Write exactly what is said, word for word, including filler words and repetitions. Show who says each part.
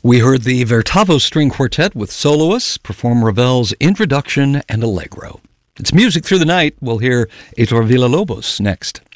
Speaker 1: We heard the Vertavo String Quartet with soloists perform Ravel's Introduction and Allegro. It's music through the night. We'll hear Heitor Villa-Lobos next.